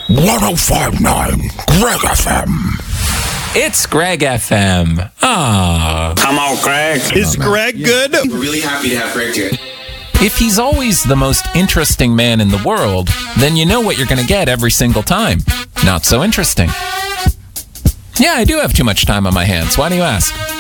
1059 Greg FM. It's Greg FM. Ah. Come on, Greg. Is Greg good? We're really happy to have Greg here. If he's always the most interesting man in the world, then you know what you're going to get every single time. Not so interesting. Yeah, I do have too much time on my hands. Why do you ask?